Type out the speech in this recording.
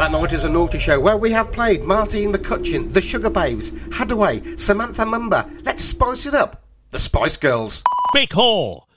That night is a naughty show where we have played Martine McCutcheon, the Sugar Babes, Hadaway, Samantha Mumba. Let's spice it up. The Spice Girls. Big Hall.